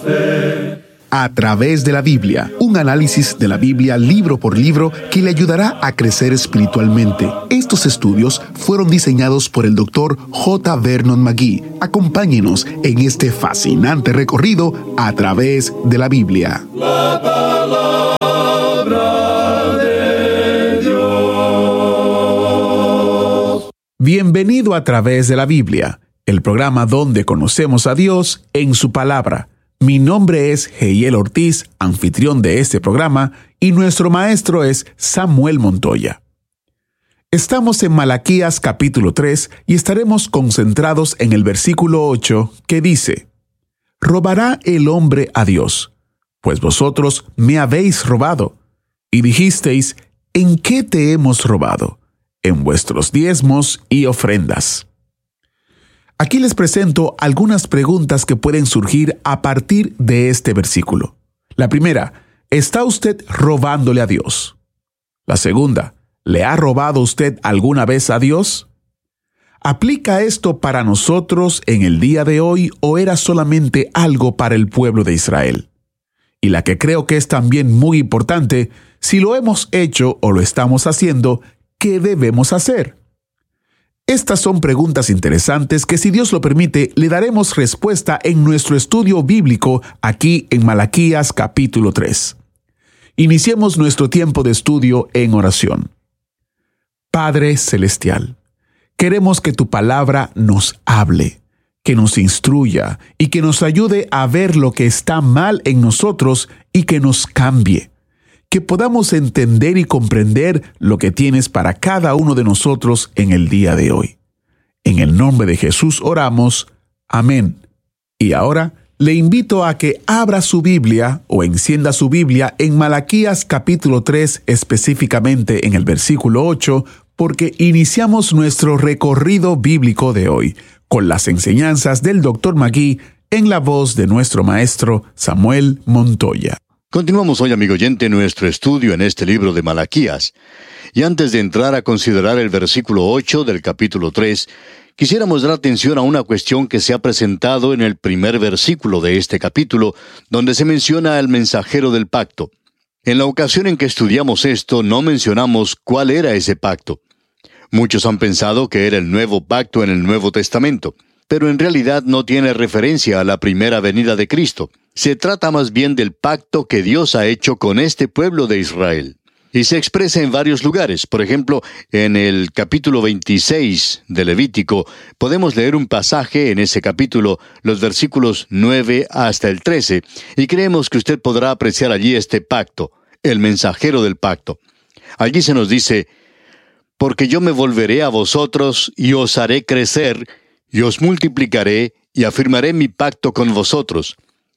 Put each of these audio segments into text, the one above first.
A través de la Biblia, un análisis de la Biblia libro por libro que le ayudará a crecer espiritualmente. Estos estudios fueron diseñados por el Dr. J. Vernon McGee. Acompáñenos en este fascinante recorrido a través de la Biblia. La palabra de Dios. Bienvenido a Través de la Biblia, el programa donde conocemos a Dios en su palabra. Mi nombre es Heiel Ortiz, anfitrión de este programa, y nuestro maestro es Samuel Montoya. Estamos en Malaquías capítulo 3 y estaremos concentrados en el versículo 8 que dice: «¿Robará el hombre a Dios? Pues vosotros me habéis robado. Y dijisteis, ¿en qué te hemos robado? En vuestros diezmos y ofrendas». Aquí les presento algunas preguntas que pueden surgir a partir de este versículo. La primera, ¿está usted robándole a Dios? La segunda, ¿le ha robado usted alguna vez a Dios? ¿Aplica esto para nosotros en el día de hoy o era solamente algo para el pueblo de Israel? Y la que creo que es también muy importante, si lo hemos hecho o lo estamos haciendo, ¿qué debemos hacer? Estas son preguntas interesantes que, si Dios lo permite, le daremos respuesta en nuestro estudio bíblico aquí en Malaquías capítulo 3. Iniciemos nuestro tiempo de estudio en oración. Padre Celestial, queremos que tu palabra nos hable, que nos instruya y que nos ayude a ver lo que está mal en nosotros y que nos cambie. Que podamos entender y comprender lo que tienes para cada uno de nosotros en el día de hoy. En el nombre de Jesús oramos. Amén. Y ahora le invito a que abra su Biblia o encienda su Biblia en Malaquías capítulo 3, específicamente en el versículo 8, porque iniciamos nuestro recorrido bíblico de hoy con las enseñanzas del Dr. McGee en la voz de nuestro maestro Samuel Montoya. Continuamos hoy, amigo oyente, nuestro estudio en este libro de Malaquías. Y antes de entrar a considerar el versículo 8 del capítulo 3, quisiéramos dar atención a una cuestión que se ha presentado en el primer versículo de este capítulo, donde se menciona al mensajero del pacto. En la ocasión en que estudiamos esto, no mencionamos cuál era ese pacto. Muchos han pensado que era el nuevo pacto en el Nuevo Testamento, pero en realidad no tiene referencia a la primera venida de Cristo. Se trata más bien del pacto que Dios ha hecho con este pueblo de Israel. Y se expresa en varios lugares. Por ejemplo, en el capítulo 26 de Levítico, podemos leer un pasaje en ese capítulo, los versículos 9 hasta el 13, y creemos que usted podrá apreciar allí este pacto, el mensajero del pacto. Allí se nos dice: «Porque yo me volveré a vosotros y os haré crecer, y os multiplicaré, y afirmaré mi pacto con vosotros.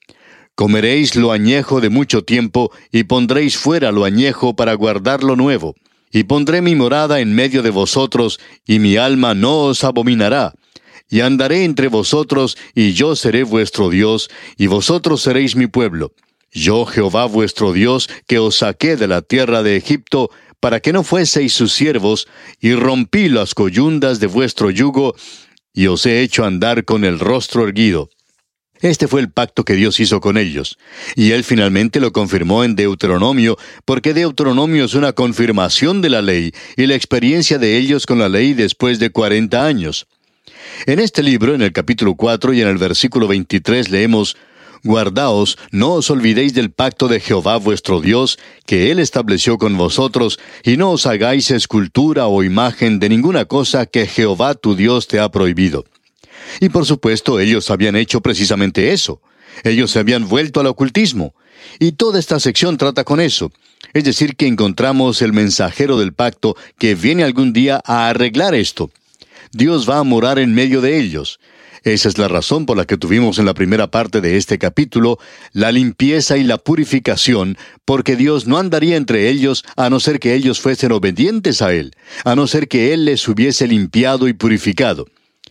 Comeréis lo añejo de mucho tiempo, y pondréis fuera lo añejo para guardar lo nuevo. Y pondré mi morada en medio de vosotros, y mi alma no os abominará. Y andaré entre vosotros, y yo seré vuestro Dios, y vosotros seréis mi pueblo. Yo, Jehová vuestro Dios, que os saqué de la tierra de Egipto, para que no fueseis sus siervos, y rompí las coyundas de vuestro yugo, y os he hecho andar con el rostro erguido». Este fue el pacto que Dios hizo con ellos, y Él finalmente lo confirmó en Deuteronomio, porque Deuteronomio es una confirmación de la ley y la experiencia de ellos con la ley después de 40 años. En este libro, en el capítulo 4 y en el versículo 23, leemos: «Guardaos, no os olvidéis del pacto de Jehová vuestro Dios, que Él estableció con vosotros, y no os hagáis escultura o imagen de ninguna cosa que Jehová tu Dios te ha prohibido». Y por supuesto, ellos habían hecho precisamente eso. Ellos se habían vuelto al ocultismo. Y toda esta sección trata con eso. Es decir, que encontramos el mensajero del pacto que viene algún día a arreglar esto. Dios va a morar en medio de ellos. Esa es la razón por la que tuvimos en la primera parte de este capítulo la limpieza y la purificación, porque Dios no andaría entre ellos a no ser que ellos fuesen obedientes a Él, a no ser que Él les hubiese limpiado y purificado.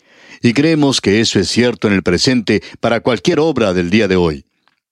Y creemos que eso es cierto en el presente para cualquier obra del día de hoy.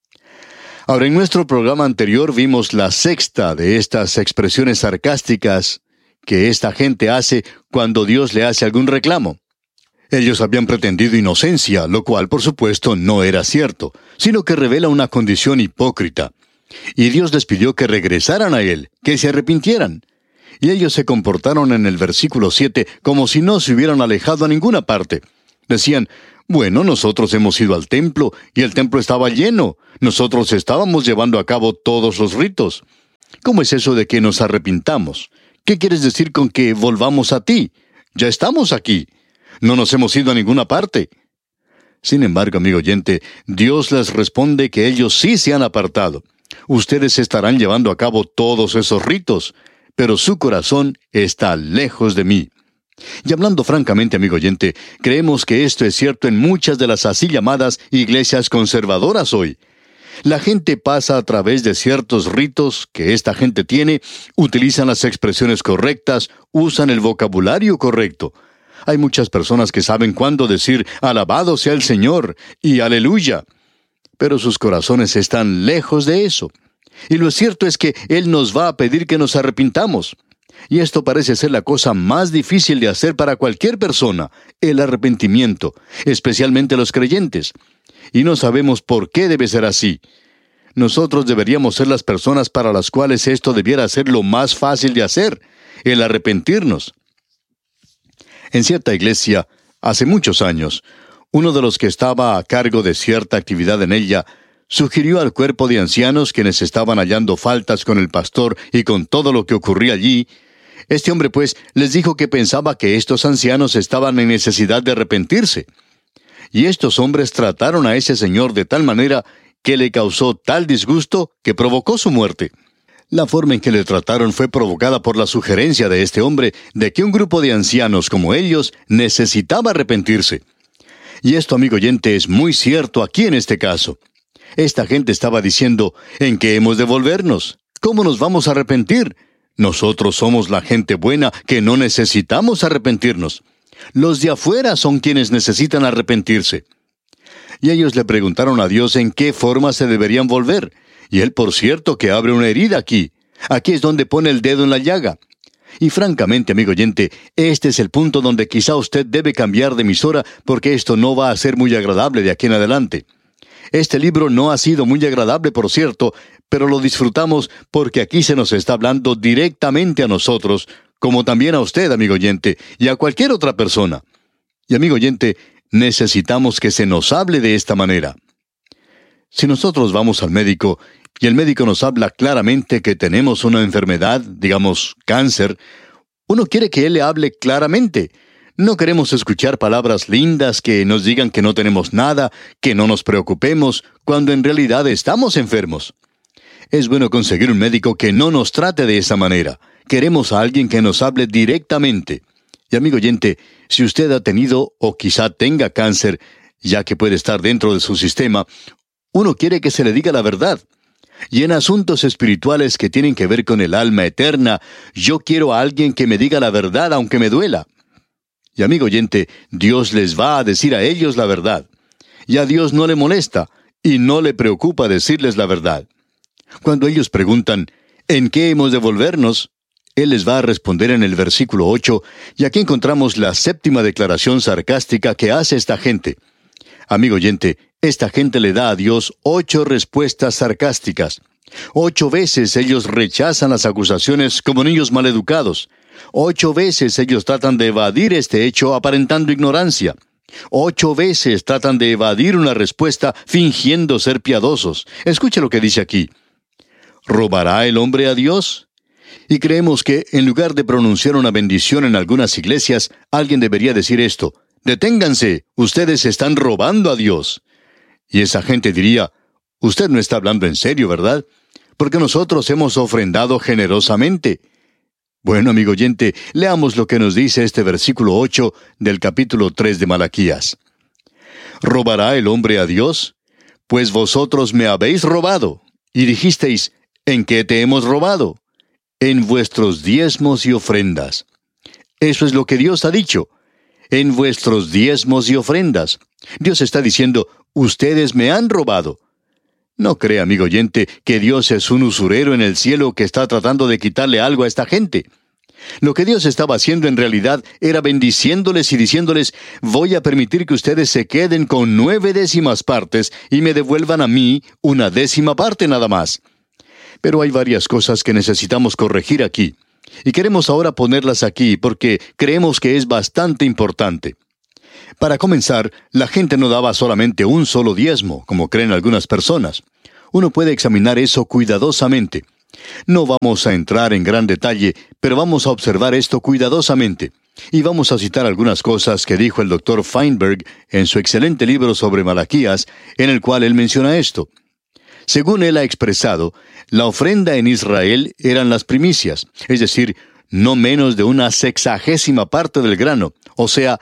Ahora, en nuestro programa anterior vimos la sexta de estas expresiones sarcásticas que esta gente hace cuando Dios le hace algún reclamo. Ellos habían pretendido inocencia, lo cual, por supuesto, no era cierto, sino que revela una condición hipócrita. Y Dios les pidió que regresaran a Él, que se arrepintieran. Y ellos se comportaron en el versículo 7 como si no se hubieran alejado a ninguna parte. Decían, bueno, nosotros hemos ido al templo, y el templo estaba lleno. Nosotros estábamos llevando a cabo todos los ritos. ¿Cómo es eso de que nos arrepintamos? ¿Qué quieres decir con que volvamos a ti? Ya estamos aquí. No nos hemos ido a ninguna parte. Sin embargo, amigo oyente, Dios les responde que ellos sí se han apartado. Ustedes estarán llevando a cabo todos esos ritos, pero su corazón está lejos de mí. Y hablando francamente, amigo oyente, creemos que esto es cierto en muchas de las así llamadas iglesias conservadoras hoy. La gente pasa a través de ciertos ritos que esta gente tiene, utilizan las expresiones correctas, usan el vocabulario correcto. Hay muchas personas que saben cuándo decir alabado sea el Señor y aleluya, pero sus corazones están lejos de eso. Y lo cierto es que Él nos va a pedir que nos arrepintamos. Y esto parece ser la cosa más difícil de hacer para cualquier persona, el arrepentimiento, especialmente los creyentes. Y no sabemos por qué debe ser así. Nosotros deberíamos ser las personas para las cuales esto debiera ser lo más fácil de hacer, el arrepentirnos. En cierta iglesia, hace muchos años, uno de los que estaba a cargo de cierta actividad en ella, sugirió al cuerpo de ancianos quienes estaban hallando faltas con el pastor y con todo lo que ocurría allí. Este hombre, pues, les dijo que pensaba que estos ancianos estaban en necesidad de arrepentirse. Y estos hombres trataron a ese señor de tal manera que le causó tal disgusto que provocó su muerte. La forma en que le trataron fue provocada por la sugerencia de este hombre de que un grupo de ancianos como ellos necesitaba arrepentirse. Y esto, amigo oyente, es muy cierto aquí en este caso. Esta gente estaba diciendo, ¿en qué hemos de volvernos? ¿Cómo nos vamos a arrepentir? Nosotros somos la gente buena que no necesitamos arrepentirnos. Los de afuera son quienes necesitan arrepentirse. Y ellos le preguntaron a Dios en qué forma se deberían volver. Y Él, por cierto, que abre una herida aquí. Aquí es donde pone el dedo en la llaga. Y francamente, amigo oyente, este es el punto donde quizá usted debe cambiar de emisora, porque esto no va a ser muy agradable de aquí en adelante. Este libro no ha sido muy agradable, por cierto, pero lo disfrutamos porque aquí se nos está hablando directamente a nosotros, como también a usted, amigo oyente, y a cualquier otra persona. Y amigo oyente, necesitamos que se nos hable de esta manera. Si nosotros vamos al médico, y el médico nos habla claramente que tenemos una enfermedad, digamos cáncer, uno quiere que él le hable claramente. No queremos escuchar palabras lindas que nos digan que no tenemos nada, que no nos preocupemos, cuando en realidad estamos enfermos. Es bueno conseguir un médico que no nos trate de esa manera. Queremos a alguien que nos hable directamente. Y amigo oyente, si usted ha tenido o quizá tenga cáncer, ya que puede estar dentro de su sistema, uno quiere que se le diga la verdad. Y en asuntos espirituales que tienen que ver con el alma eterna, yo quiero a alguien que me diga la verdad aunque me duela. Y amigo oyente, Dios les va a decir a ellos la verdad. Y a Dios no le molesta, y no le preocupa decirles la verdad. Cuando ellos preguntan, ¿en qué hemos de volvernos?, Él les va a responder en el versículo 8, y aquí encontramos la séptima declaración sarcástica que hace esta gente. Amigo oyente, esta gente le da a Dios 8 respuestas sarcásticas. 8 veces ellos rechazan las acusaciones como niños maleducados. 8 veces ellos tratan de evadir este hecho aparentando ignorancia. 8 veces tratan de evadir una respuesta fingiendo ser piadosos. Escuche lo que dice aquí. ¿Robará el hombre a Dios? Y creemos que, en lugar de pronunciar una bendición en algunas iglesias, alguien debería decir esto: deténganse, ustedes están robando a Dios. Y esa gente diría: usted no está hablando en serio, ¿verdad? Porque nosotros hemos ofrendado generosamente. Bueno, amigo oyente, leamos lo que nos dice este versículo 8 del capítulo 3 de Malaquías. ¿Robará el hombre a Dios? Pues vosotros me habéis robado. Y dijisteis: ¿en qué te hemos robado? En vuestros diezmos y ofrendas. Eso es lo que Dios ha dicho. En vuestros diezmos y ofrendas. Dios está diciendo: ustedes me han robado. No crea, amigo oyente, que Dios es un usurero en el cielo que está tratando de quitarle algo a esta gente. Lo que Dios estaba haciendo en realidad era bendiciéndoles y diciéndoles: voy a permitir que ustedes se queden con 9 décimas partes y me devuelvan a mí 1/10 parte nada más. Pero hay varias cosas que necesitamos corregir aquí, y queremos ahora ponerlas aquí porque creemos que es bastante importante. Para comenzar, la gente no daba solamente un solo diezmo, como creen algunas personas. Uno puede examinar eso cuidadosamente. No vamos a entrar en gran detalle, pero vamos a observar esto cuidadosamente. Y vamos a citar algunas cosas que dijo el Dr. Feinberg en su excelente libro sobre Malaquías, en el cual él menciona esto. Según él ha expresado, la ofrenda en Israel eran las primicias, es decir, no menos de 1/60 parte del grano, o sea,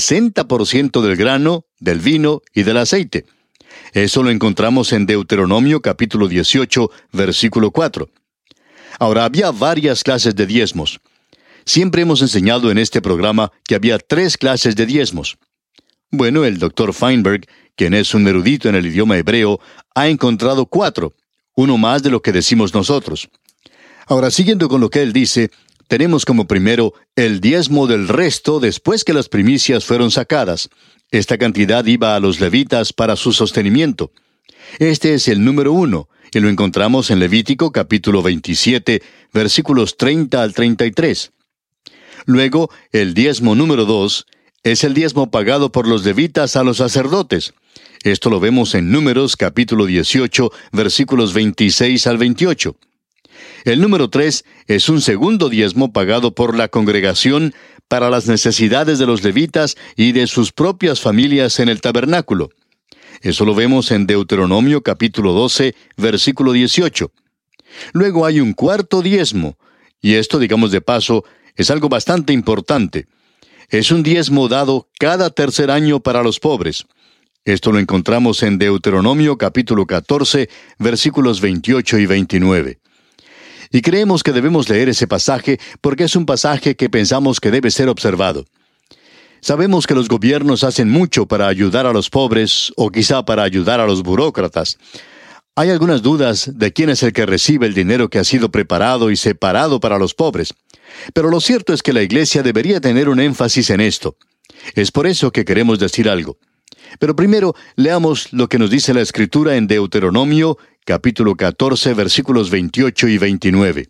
60% del grano, del vino y del aceite. Eso lo encontramos en Deuteronomio capítulo 18, versículo 4. Ahora, había varias clases de diezmos. Siempre hemos enseñado en este programa que había 3 clases de diezmos. Bueno, el Dr. Feinberg, quien es un erudito en el idioma hebreo, ha encontrado 4, uno más de lo que decimos nosotros. Ahora, siguiendo con lo que él dice, tenemos como primero el diezmo del resto después que las primicias fueron sacadas. Esta cantidad iba a los levitas para su sostenimiento. Este es el número 1, y lo encontramos en Levítico capítulo 27, versículos 30 al 33. Luego, el diezmo número 2 es el diezmo pagado por los levitas a los sacerdotes. Esto lo vemos en Números capítulo 18, versículos 26 al 28. El número 3 es un segundo diezmo pagado por la congregación para las necesidades de los levitas y de sus propias familias en el tabernáculo. Eso lo vemos en Deuteronomio capítulo 12, versículo 18. Luego hay un cuarto diezmo, y esto, digamos de paso, es algo bastante importante. Es un diezmo dado cada tercer año para los pobres. Esto lo encontramos en Deuteronomio capítulo 14, versículos 28 y 29. Y creemos que debemos leer ese pasaje porque es un pasaje que pensamos que debe ser observado. Sabemos que los gobiernos hacen mucho para ayudar a los pobres o quizá para ayudar a los burócratas. Hay algunas dudas de quién es el que recibe el dinero que ha sido preparado y separado para los pobres. Pero lo cierto es que la Iglesia debería tener un énfasis en esto. Es por eso que queremos decir algo. Pero primero, leamos lo que nos dice la Escritura en Deuteronomio, capítulo 14, versículos 28 y 29.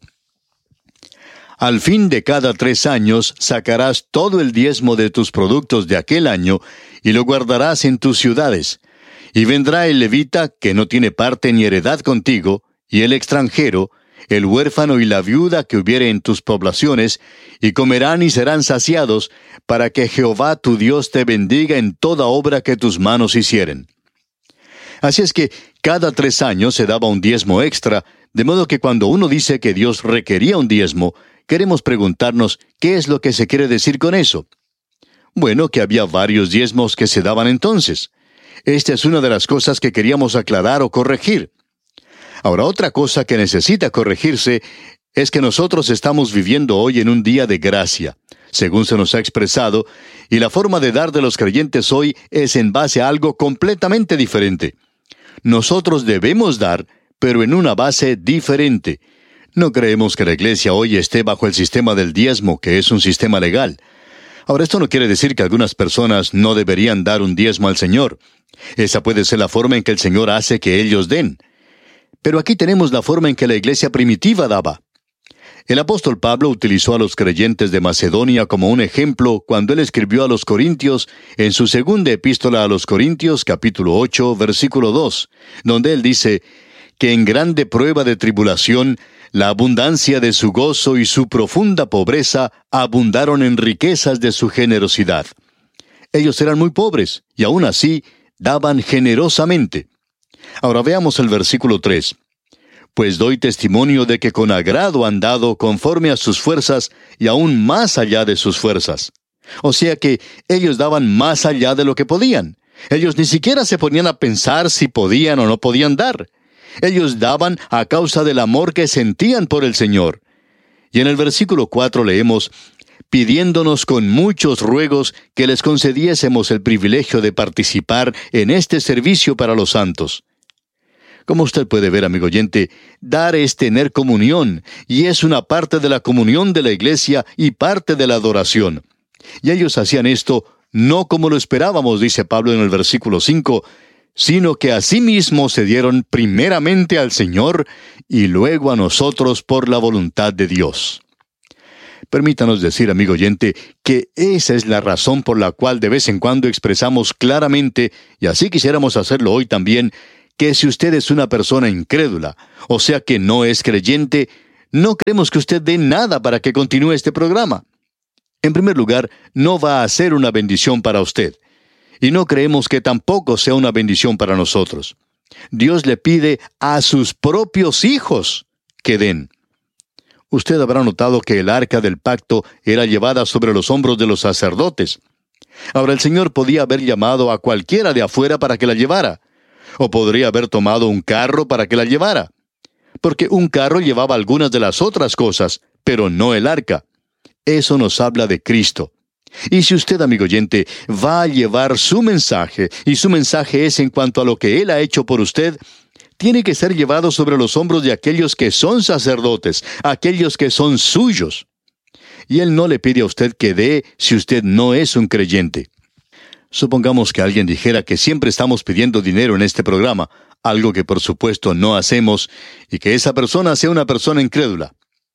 Al fin de cada 3 años sacarás todo el diezmo de tus productos de aquel año y lo guardarás en tus ciudades. Y vendrá el levita, que no tiene parte ni heredad contigo, y el extranjero, el huérfano y la viuda que hubiere en tus poblaciones, y comerán y serán saciados, para que Jehová tu Dios te bendiga en toda obra que tus manos hicieren. Así es que cada 3 años se daba un diezmo extra, de modo que cuando uno dice que Dios requería un diezmo, queremos preguntarnos qué es lo que se quiere decir con eso. Bueno, que había varios diezmos que se daban entonces. Esta es una de las cosas que queríamos aclarar o corregir. Ahora, otra cosa que necesita corregirse es que nosotros estamos viviendo hoy en un día de gracia, según se nos ha expresado, y la forma de dar de los creyentes hoy es en base a algo completamente diferente. Nosotros debemos dar, pero en una base diferente. No creemos que la iglesia hoy esté bajo el sistema del diezmo, que es un sistema legal. Ahora, esto no quiere decir que algunas personas no deberían dar un diezmo al Señor. Esa puede ser la forma en que el Señor hace que ellos den. Pero aquí tenemos la forma en que la iglesia primitiva daba. El apóstol Pablo utilizó a los creyentes de Macedonia como un ejemplo cuando él escribió a los Corintios en su segunda epístola a los Corintios, capítulo 8, versículo 2, donde él dice que en grande prueba de tribulación, la abundancia de su gozo y su profunda pobreza abundaron en riquezas de su generosidad. Ellos eran muy pobres, y aún así daban generosamente. Ahora veamos el versículo 3. Pues doy testimonio de que con agrado han dado conforme a sus fuerzas y aún más allá de sus fuerzas. O sea que ellos daban más allá de lo que podían. Ellos ni siquiera se ponían a pensar si podían o no podían dar. Ellos daban a causa del amor que sentían por el Señor. Y en el versículo 4 leemos, pidiéndonos con muchos ruegos que les concediésemos el privilegio de participar en este servicio para los santos. Como usted puede ver, amigo oyente, dar es tener comunión, y es una parte de la comunión de la iglesia y parte de la adoración. Y ellos hacían esto no como lo esperábamos, dice Pablo en el versículo 5, sino que asimismo se dieron primeramente al Señor y luego a nosotros por la voluntad de Dios. Permítanos decir, amigo oyente, que esa es la razón por la cual de vez en cuando expresamos claramente, y así quisiéramos hacerlo hoy también, que si usted es una persona incrédula, o sea que no es creyente, no queremos que usted dé nada para que continúe este programa. En primer lugar, no va a ser una bendición para usted. Y no creemos que tampoco sea una bendición para nosotros. Dios le pide a sus propios hijos que den. Usted habrá notado que el arca del pacto era llevada sobre los hombros de los sacerdotes. Ahora, el Señor podía haber llamado a cualquiera de afuera para que la llevara, o podría haber tomado un carro para que la llevara, porque un carro llevaba algunas de las otras cosas, pero no el arca. Eso nos habla de Cristo. Y si usted, amigo oyente, va a llevar su mensaje, y su mensaje es en cuanto a lo que Él ha hecho por usted, tiene que ser llevado sobre los hombros de aquellos que son sacerdotes, aquellos que son suyos. Y Él no le pide a usted que dé si usted no es un creyente. Supongamos que alguien dijera que siempre estamos pidiendo dinero en este programa, algo que por supuesto no hacemos, y que esa persona sea una persona incrédula.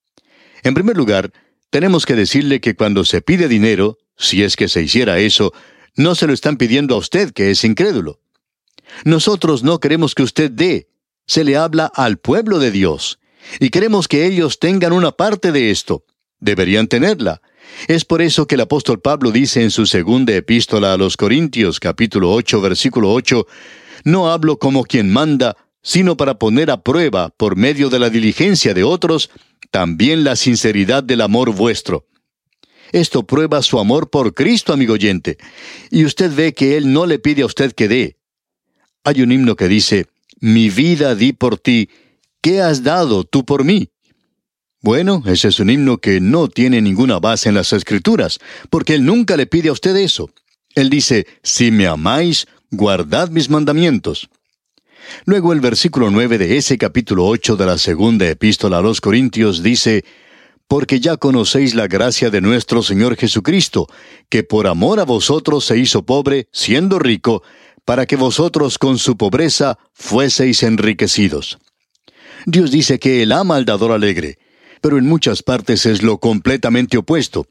En primer lugar, tenemos que decirle que cuando se pide dinero, si es que se hiciera eso, no se lo están pidiendo a usted, que es incrédulo. Nosotros no queremos que usted dé. Se le habla al pueblo de Dios. Y queremos que ellos tengan una parte de esto. Deberían tenerla. Es por eso que el apóstol Pablo dice en su segunda epístola a los Corintios, capítulo 8, versículo 8, «No hablo como quien manda, sino para poner a prueba, por medio de la diligencia de otros, también la sinceridad del amor vuestro». Esto prueba su amor por Cristo, amigo oyente. Y usted ve que Él no le pide a usted que dé. Hay un himno que dice, «Mi vida di por ti, ¿qué has dado tú por mí?». Bueno, ese es un himno que no tiene ninguna base en las Escrituras, porque Él nunca le pide a usted eso. Él dice, «Si me amáis, guardad mis mandamientos». Luego el versículo 9 de ese capítulo 8 de la segunda epístola a los Corintios dice, «Porque ya conocéis la gracia de nuestro Señor Jesucristo, que por amor a vosotros se hizo pobre, siendo rico, para que vosotros con su pobreza fueseis enriquecidos». Dios dice que Él ama al dador alegre, pero en muchas partes es lo completamente opuesto.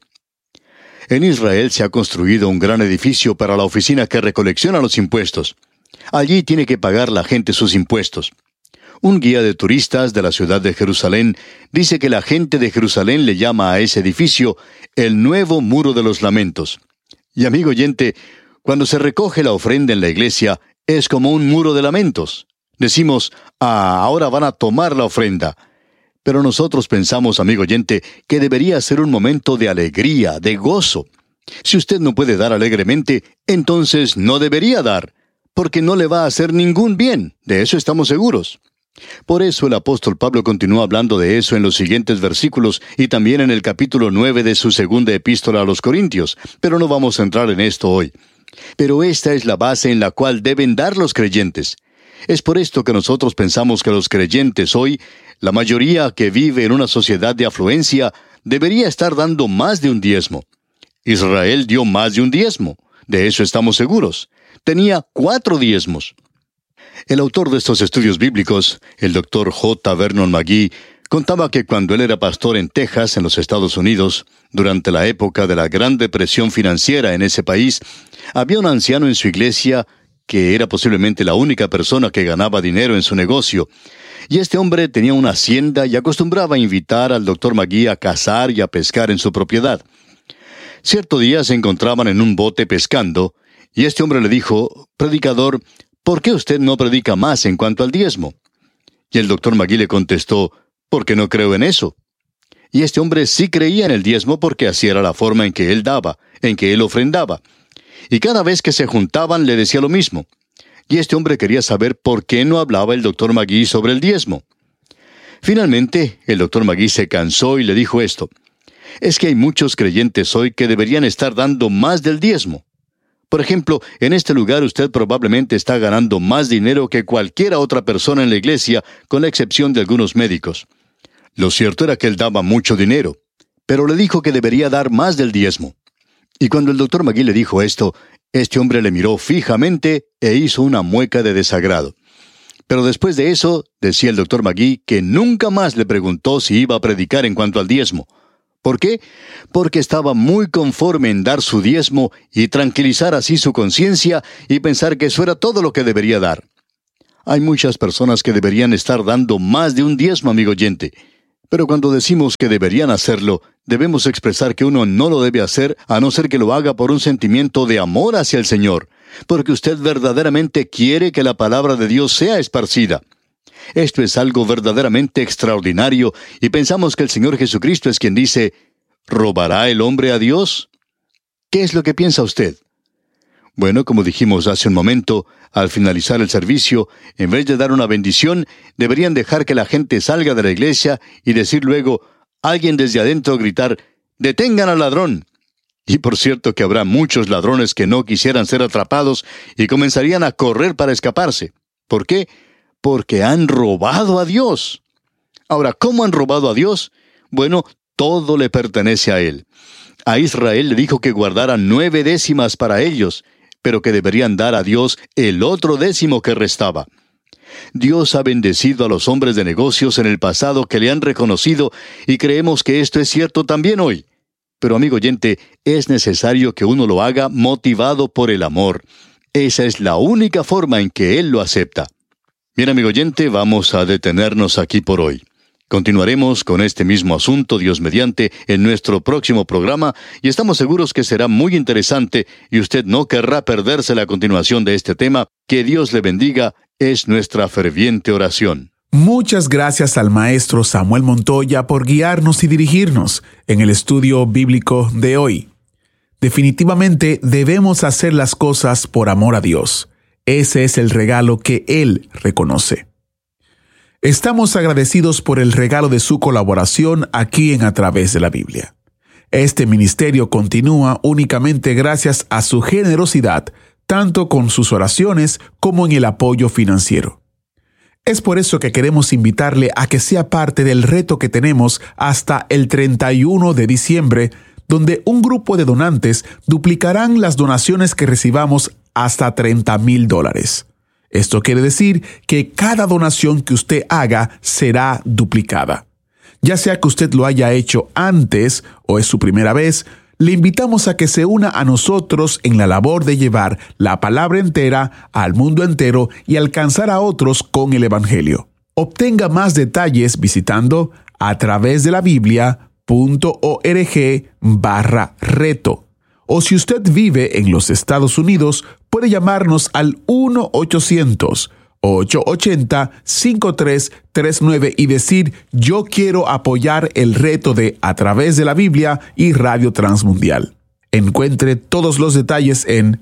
En Israel se ha construido un gran edificio para la oficina que recolecciona los impuestos. Allí tiene que pagar la gente sus impuestos. Un guía de turistas de la ciudad de Jerusalén dice que la gente de Jerusalén le llama a ese edificio el nuevo muro de los lamentos. Y amigo oyente, cuando se recoge la ofrenda en la iglesia, es como un muro de lamentos. Decimos, ahora van a tomar la ofrenda. Pero nosotros pensamos, amigo oyente, que debería ser un momento de alegría, de gozo. Si usted no puede dar alegremente, entonces no debería dar, porque no le va a hacer ningún bien, de eso estamos seguros. Por eso el apóstol Pablo continúa hablando de eso en los siguientes versículos y también en el capítulo 9 de su segunda epístola a los Corintios, pero no vamos a entrar en esto hoy. Pero esta es la base en la cual deben dar los creyentes. Es por esto que nosotros pensamos que los creyentes hoy, la mayoría que vive en una sociedad de afluencia, debería estar dando más de un diezmo. Israel dio más de un diezmo, de eso estamos seguros. Tenía 4 diezmos. El autor de estos estudios bíblicos, el Dr. J. Vernon McGee, contaba que cuando él era pastor en Texas, en los Estados Unidos, durante la época de la Gran Depresión financiera en ese país, había un anciano en su iglesia que era posiblemente la única persona que ganaba dinero en su negocio. Y este hombre tenía una hacienda y acostumbraba a invitar al Dr. McGee a cazar y a pescar en su propiedad. Cierto día se encontraban en un bote pescando, y este hombre le dijo, «Predicador, ¿por qué usted no predica más en cuanto al diezmo?». Y el Dr. McGee le contestó, «Porque no creo en eso». Y este hombre sí creía en el diezmo porque así era la forma en que él daba, en que él ofrendaba. Y cada vez que se juntaban le decía lo mismo. Y este hombre quería saber por qué no hablaba el Dr. McGee sobre el diezmo. Finalmente, el Dr. McGee se cansó y le dijo esto, «Es que hay muchos creyentes hoy que deberían estar dando más del diezmo». Por ejemplo, en este lugar usted probablemente está ganando más dinero que cualquier otra persona en la iglesia, con la excepción de algunos médicos. Lo cierto era que él daba mucho dinero, pero le dijo que debería dar más del diezmo. Y cuando el Dr. McGee le dijo esto, este hombre le miró fijamente e hizo una mueca de desagrado. Pero después de eso, decía el Dr. McGee que nunca más le preguntó si iba a predicar en cuanto al diezmo. ¿Por qué? Porque estaba muy conforme en dar su diezmo y tranquilizar así su conciencia y pensar que eso era todo lo que debería dar. Hay muchas personas que deberían estar dando más de un diezmo, amigo oyente. Pero cuando decimos que deberían hacerlo, debemos expresar que uno no lo debe hacer a no ser que lo haga por un sentimiento de amor hacia el Señor, porque usted verdaderamente quiere que la palabra de Dios sea esparcida. Esto es algo verdaderamente extraordinario, y pensamos que el Señor Jesucristo es quien dice, ¿robará el hombre a Dios? ¿Qué es lo que piensa usted? Bueno, como dijimos hace un momento, al finalizar el servicio, en vez de dar una bendición, deberían dejar que la gente salga de la iglesia y decir luego, alguien desde adentro gritar, ¡detengan al ladrón! Y por cierto que habrá muchos ladrones que no quisieran ser atrapados y comenzarían a correr para escaparse. ¿Por qué? Porque han robado a Dios. Ahora, ¿cómo han robado a Dios? Bueno, todo le pertenece a Él. A Israel le dijo que guardara 9 décimas para ellos, pero que deberían dar a Dios el otro 10 que restaba. Dios ha bendecido a los hombres de negocios en el pasado que le han reconocido y creemos que esto es cierto también hoy. Pero amigo oyente, es necesario que uno lo haga motivado por el amor. Esa es la única forma en que Él lo acepta. Bien, amigo oyente, vamos a detenernos aquí por hoy. Continuaremos con este mismo asunto, Dios mediante, en nuestro próximo programa, y estamos seguros que será muy interesante y usted no querrá perderse la continuación de este tema. Que Dios le bendiga, es nuestra ferviente oración. Muchas gracias al maestro Samuel Montoya por guiarnos y dirigirnos en el estudio bíblico de hoy. Definitivamente debemos hacer las cosas por amor a Dios. Ese es el regalo que Él reconoce. Estamos agradecidos por el regalo de su colaboración aquí en A Través de la Biblia. Este ministerio continúa únicamente gracias a su generosidad, tanto con sus oraciones como en el apoyo financiero. Es por eso que queremos invitarle a que sea parte del reto que tenemos hasta el 31 de diciembre, donde un grupo de donantes duplicarán las donaciones que recibamos hasta $30,000. Esto quiere decir que cada donación que usted haga será duplicada. Ya sea que usted lo haya hecho antes o es su primera vez, le invitamos a que se una a nosotros en la labor de llevar la palabra entera al mundo entero y alcanzar a otros con el Evangelio. Obtenga más detalles visitando atravesdelabiblia.org/reto. O si usted vive en los Estados Unidos, puede llamarnos al 1-800-880-5339 y decir, yo quiero apoyar el reto de A Través de la Biblia y Radio Transmundial. Encuentre todos los detalles en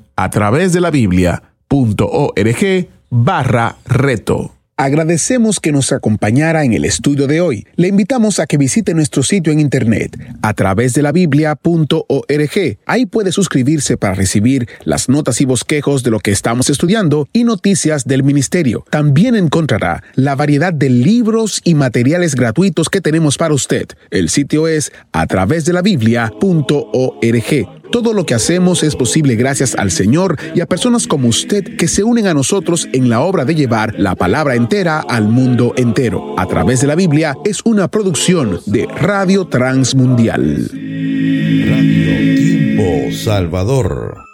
atravesdelabiblia.org/reto. Agradecemos que nos acompañara en el estudio de hoy. Le invitamos a que visite nuestro sitio en internet, atravesdelabiblia.org. Ahí puede suscribirse para recibir las notas y bosquejos de lo que estamos estudiando y noticias del ministerio. También encontrará la variedad de libros y materiales gratuitos que tenemos para usted. El sitio es atravesdelabiblia.org. Todo lo que hacemos es posible gracias al Señor y a personas como usted que se unen a nosotros en la obra de llevar la palabra entera al mundo entero. A Través de la Biblia es una producción de Radio Transmundial. Radio Tiempo Salvador.